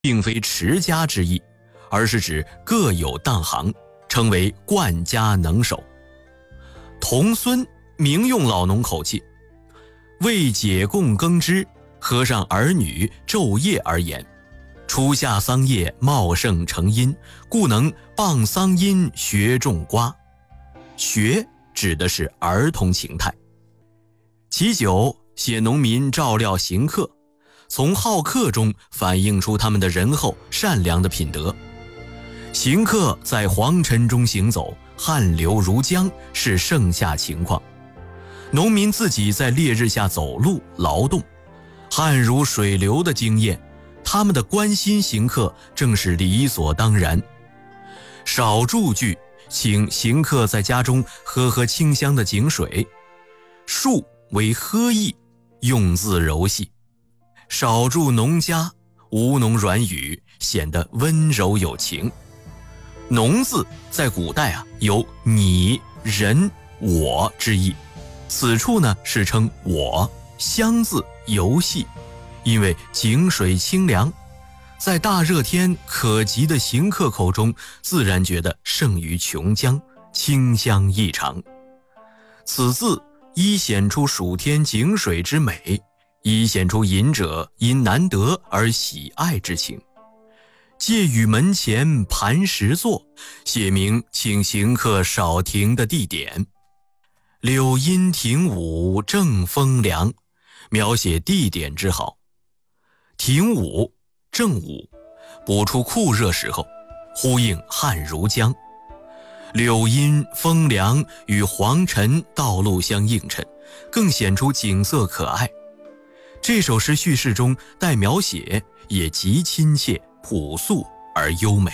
并非持家之意，而是指各有当行，称为冠家能手。童孙名用老农口气，为解供耕织，和尚儿女昼夜而言，初夏桑叶茂盛成荫，故能傍桑阴学种瓜。学指的是儿童形态。其九写农民照料行客，从好客中反映出他们的仁厚善良的品德。行客在黄尘中行走，汗流如浆，是盛夏情况。农民自己在烈日下走路劳动，汗如水流的经验，他们的关心行客正是理所当然。少住句请行客在家中喝清香的井水，数为喝意，用字柔细。少住农家，吴侬软语，显得温柔有情。农字在古代有你、人、我之意，此处呢是称我。香字游戏，因为井水清凉，在大热天可及的行客口中，自然觉得胜于琼浆，清香异常。此字一显出暑天井水之美，一显出饮者因难得而喜爱之情。借与门前盘石坐，写明请行客少停的地点。柳阴庭午正风凉，描写地点之好。庭午正午，补出酷热时候，呼应汗如浆。柳阴风凉与黄尘道路相映衬，更显出景色可爱。这首诗叙事中带描写，也极亲切朴素而优美。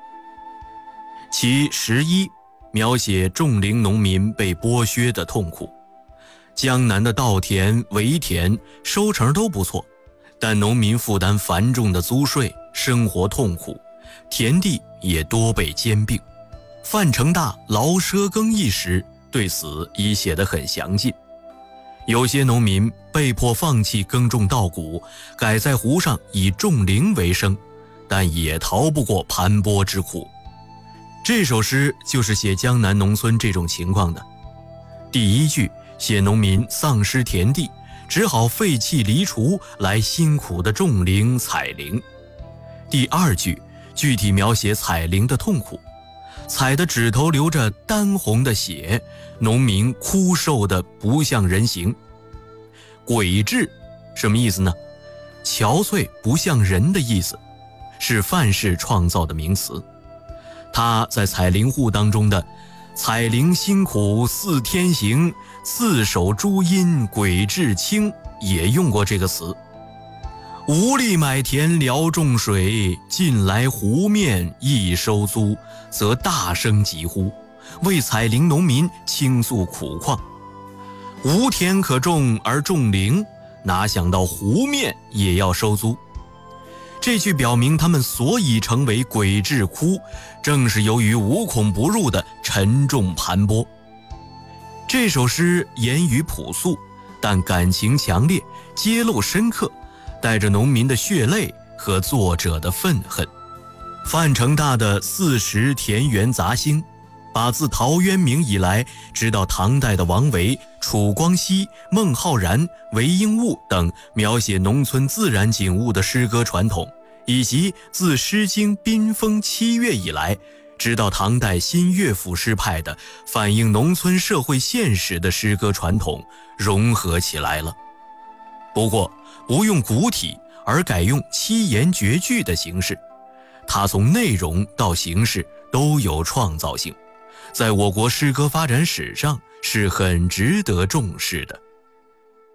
其11描写种林农民被剥削的痛苦。江南的稻田、围田收成都不错，但农民负担繁重的租税，生活痛苦，田地也多被兼并。范成大劳赊耕役时对此已写得很详尽。有些农民被迫放弃耕种稻谷，改在湖上以种林为生，但也逃不过盘剥之苦。这首诗就是写江南农村这种情况的。第一句写农民丧失田地，只好废弃犁锄来辛苦的种林采林。第二句具体描写采林的痛苦，采的指头流着丹红的血，农民枯瘦的不像人形。鬼质什么意思呢？憔悴不像人的意思，是范氏创造的名词。他在采林户当中的采林辛苦似天行，刺手朱阴鬼质轻也用过这个词。无力买田聊种水，近来湖面一收租，则大声疾呼，为采林农民倾诉苦况。无田可种而种林，哪想到湖面也要收租。这句表明他们所以成为鬼质枯，正是由于无孔不入的沉重盘剥。这首诗言语朴素，但感情强烈，揭露深刻，带着农民的血泪和作者的愤恨。范成大的四时田园杂兴，把自陶渊明以来直到唐代的王维、楚光熙、孟浩然、韦应物等描写农村自然景物的诗歌传统，以及自《诗经》宾风7月以来，直到唐代新乐府诗派的反映农村社会现实的诗歌传统融合起来了。不过不用古体，而改用7言绝句的形式，它从内容到形式都有创造性，在我国诗歌发展史上是很值得重视的。